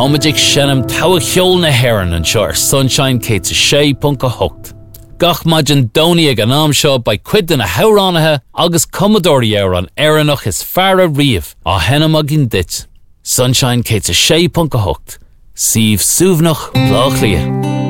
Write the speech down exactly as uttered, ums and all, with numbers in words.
Táimeadh seanam togha cheol na hÉireann an seo ar Sunshine cé a sé punca hocht. Gach maidin dóní ag an am seo ba cuid na háránathe agus commodóí ar an éireannach is fearr a riamh á henam a gin dit. Sunshine cé a sé punca hocht. Siomh suamhnach blách lia.